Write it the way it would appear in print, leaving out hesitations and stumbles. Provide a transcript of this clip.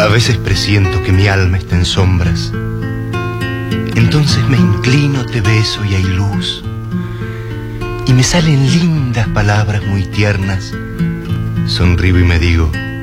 A veces presiento que mi alma está en sombras. Entonces me inclino, te beso y hay luz. Y me salen lindas palabras muy tiernas. Sonrío y me digo: